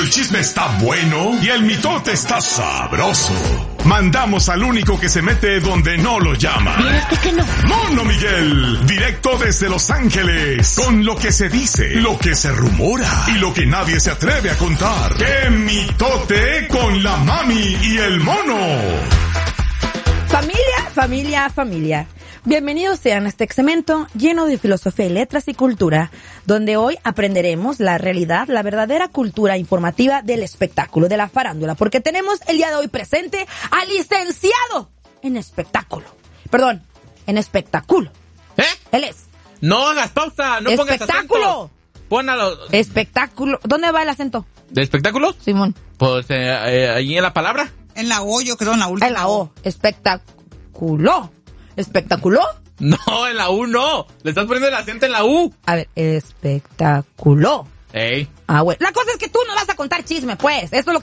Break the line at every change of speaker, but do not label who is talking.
el chisme está bueno y el mitote está sabroso, mandamos al único que se mete donde no lo llaman.
¿Vieras que no?
Mono Miguel, directo desde Los Ángeles, con lo que se dice, lo que se rumora y lo que nadie se atreve a contar. ¡Qué mitote con la mami y el mono!
Familia. Bienvenidos sean a este segmento lleno de filosofía y letras y cultura, donde hoy aprenderemos la realidad, la verdadera cultura informativa del espectáculo, de la farándula, porque tenemos el día de hoy presente al licenciado en espectáculo. Perdón, en espectáculo. Él es.
No hagas pausa, no pongas
espectáculo.
Pónalo.
Espectáculo. ¿Dónde va el acento?
¿De espectáculos?
Simón.
Pues ahí en la palabra.
En la O, yo creo, en la última.
En la O. Espectáculo. ¿Espectáculo?
No, en la U no. Le estás poniendo el acento en la U.
A ver, espectáculo.
Ey.
Ah, güey. La cosa es que tú no vas a contar chisme, pues. Eso es lo